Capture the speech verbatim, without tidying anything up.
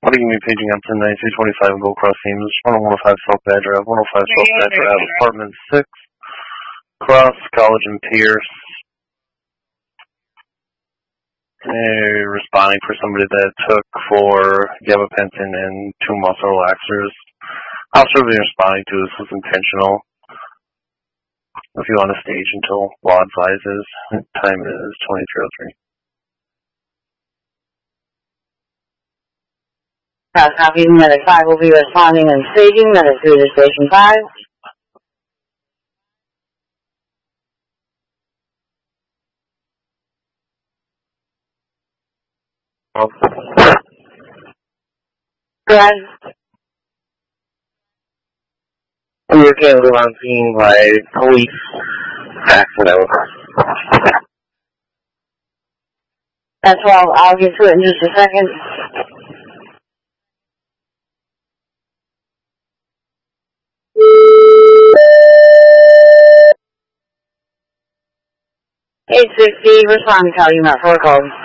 What are you going to be paging up to ninety-three twenty-five Gold Cross Teams, one oh one oh five South Badger Ave, one oh five South Badger Ave, Apartment six, Cross, College and Pierce. They're responding for somebody that took for gabapentin and two muscle relaxers. Officer will be responding to this was intentional. If you want to stage until law advises, time is twenty-three oh three. Cross copy, Medic five will be responding and staging, Medic three to Station five. Oh. Correct. We were getting on scene by police accident. That's well, I'll get to it in just a second. eight sixty, respond to call you, not for a call.